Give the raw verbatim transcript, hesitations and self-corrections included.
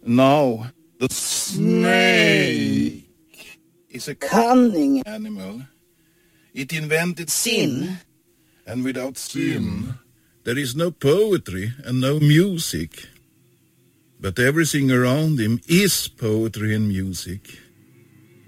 Now, the snake is a cunning animal. It invented sin, and without sin, there is no poetry and no music. But everything around him is poetry and music.